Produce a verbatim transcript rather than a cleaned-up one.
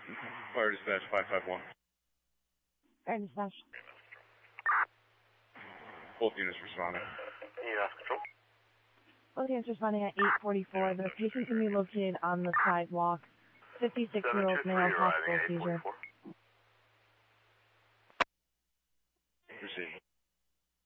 Fire dispatch five five one. Fire dispatch. Both units responding. E-Mass control. Both units responding at eight forty-four. The patient can be located on the sidewalk. fifty-six-year-old male, possible seizure. Proceed.